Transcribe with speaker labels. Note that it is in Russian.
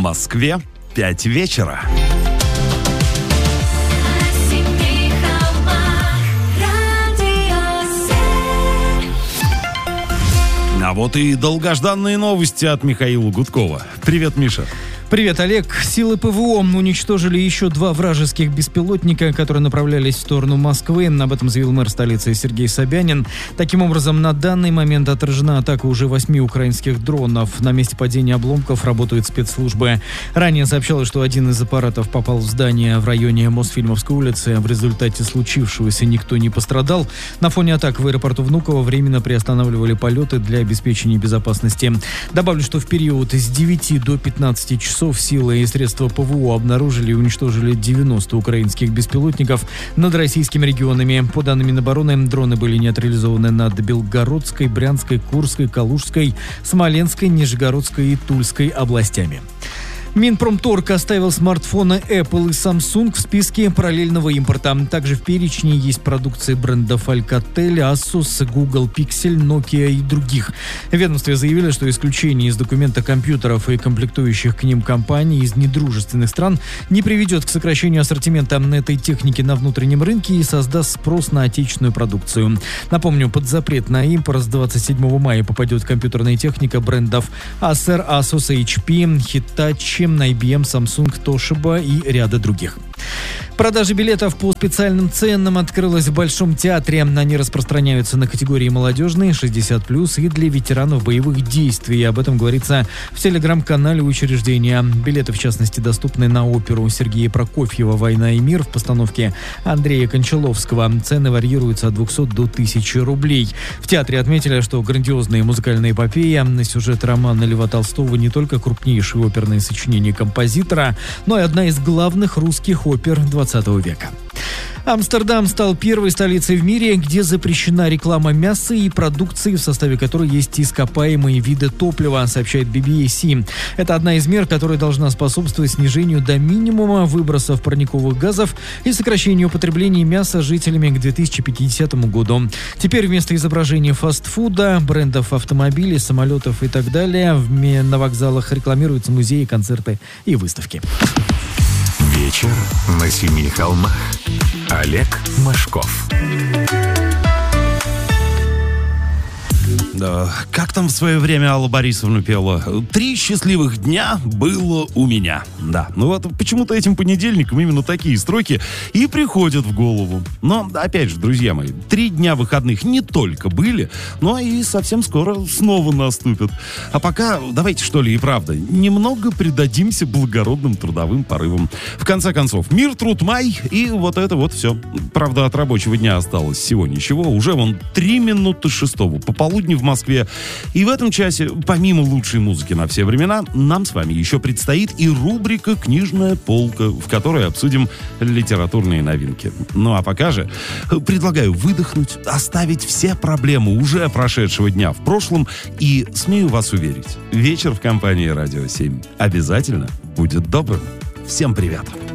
Speaker 1: Москве 5 вечера. А вот и долгожданные новости от Михаила Гудкова. Привет, Миша.
Speaker 2: Привет, Олег. Силы ПВО уничтожили еще 2 вражеских беспилотника, которые направлялись в сторону Москвы. Об этом заявил мэр столицы Сергей Собянин. Таким образом, на данный момент отражена атака уже 8 украинских дронов. На месте падения обломков работают спецслужбы. Ранее сообщалось, что один из аппаратов попал в здание в районе Мосфильмовской улицы. В результате случившегося никто не пострадал. На фоне атак в аэропорту Внуково временно приостанавливали полеты для обеспечения безопасности. Добавлю, что в период с 9 до 15 часов силы и средства ПВО обнаружили и уничтожили 90 украинских беспилотников над российскими регионами. По данным Минобороны, дроны были нейтрализованы над Белгородской, Брянской, Курской, Калужской, Смоленской, Нижегородской и Тульской областями. Минпромторг оставил смартфоны Apple и Samsung в списке параллельного импорта. Также в перечне есть продукции брендов Alcatel, Asus, Google Pixel, Nokia и других. В ведомстве заявили, что исключение из документа компьютеров и комплектующих к ним компаний из недружественных стран не приведет к сокращению ассортимента этой техники на внутреннем рынке и создаст спрос на отечественную продукцию. Напомню, под запрет на импорт с 27 мая попадет компьютерная техника брендов Acer, Asus, HP, Hitachi, IBM, Samsung, Toshiba и ряда других. Продажа билетов по специальным ценам открылась в Большом театре. Они распространяются на категории молодежные, 60+, и для ветеранов боевых действий. Об этом говорится в телеграм-канале учреждения. Билеты, в частности, доступны на оперу Сергея Прокофьева «Война и мир» в постановке Андрея Кончаловского. Цены варьируются от 200 до 1000 рублей. В театре отметили, что грандиозная музыкальная эпопея на сюжет романа Льва Толстого не только крупнейшее оперное сочинение композитора, но и одна из главных русских опер 20 века. Амстердам стал первой столицей в мире, где запрещена реклама мяса и продукции, в составе которой есть ископаемые виды топлива, сообщает BBC. Это одна из мер, которая должна способствовать снижению до минимума выбросов парниковых газов и сокращению потребления мяса жителями к 2050 году. Теперь вместо изображения фастфуда, брендов автомобилей, самолетов и так далее на вокзалах рекламируются музеи, концерты и выставки.
Speaker 3: Вечер на семи холмах. Олег Машков.
Speaker 1: Да, как там в свое время Алла Борисовна пела? 3 счастливых дня было у меня. Да, ну вот почему-то этим понедельником именно такие строки и приходят в голову. Но, опять же, друзья мои, 3 дня выходных не только были, но и совсем скоро снова наступят. А пока давайте, что ли, и правда, немного предадимся благородным трудовым порывам. В конце концов, мир, труд, май, и вот это вот все. Правда, от рабочего дня осталось всего ничего. Уже вон 3 минуты 6 пополудни в Москве. И в этом часе, помимо лучшей музыки на все времена, нам с вами еще предстоит и рубрика «Книжная полка», в которой обсудим литературные новинки. Ну а пока же предлагаю выдохнуть, оставить все проблемы уже прошедшего дня в прошлом и, смею вас уверить, вечер в компании «Радио 7» обязательно будет добрым. Всем привет!